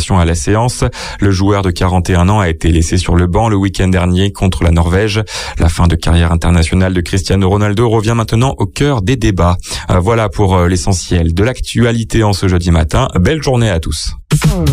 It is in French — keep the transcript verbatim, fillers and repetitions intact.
suspension à la séance. Le joueur de quarante et un ans a été laissé sur le banc le week-end dernier contre la Norvège. La fin de carrière internationale de Cristiano Ronaldo revient maintenant au cœur des débats. Voilà pour l'essentiel de l'actualité en ce jeudi matin. Belle journée à tous.